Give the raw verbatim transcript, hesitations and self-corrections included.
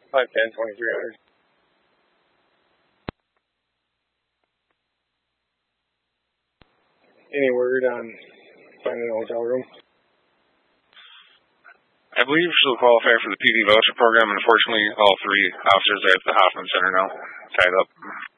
five ten, twenty-three hundred. Any word on finding a hotel room? I believe she'll qualify for the P D voucher program. Unfortunately, all three officers are at the Hoffman Center now, tied up.